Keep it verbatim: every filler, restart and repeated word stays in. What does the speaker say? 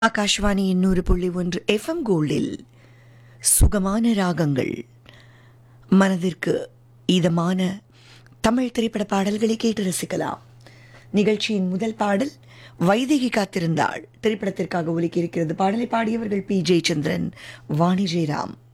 ஆகாஷ்வாணி நூறு புள்ளி ஒன்று எஃப்எம் கோல்டில் சுகமான ராகங்கள், மனதிற்கு இதமான தமிழ் திரைப்பட பாடல்களை கேட்டு ரசிக்கலாம். நிகழ்ச்சியின் முதல் பாடல் வைதேகி காத்திருந்தாள் திரைப்படத்திற்காக ஒலிக்க இருக்கிறது. பாடலை பாடியவர்கள் பி ஜெயச்சந்திரன், வாணி ஜெயராம்.